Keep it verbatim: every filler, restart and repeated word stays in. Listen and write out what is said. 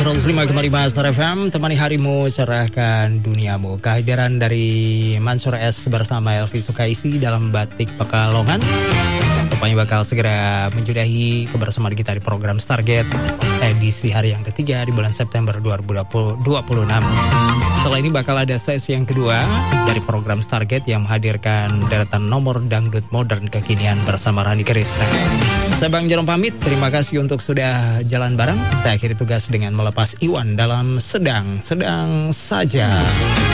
seratus lima koma lima Star F M, temani harimu, cerahkan duniamu. Kehadiran dari Mansur S bersama Elvi Sukaisi dalam Batik Pekalongan. Rupanya bakal segera menjudahi kebersamaan kita di program Stargate edisi hari yang ketiga di bulan September dua ribu dua puluh enam. Setelah ini bakal ada sesi yang kedua dari program Stargate yang menghadirkan deretan nomor dangdut modern kekinian bersama Rani Krisna. Saya Bang Jerome pamit, terima kasih untuk sudah jalan bareng. Saya akhiri tugas dengan melepas Iwan dalam Sedang Sedang Saja.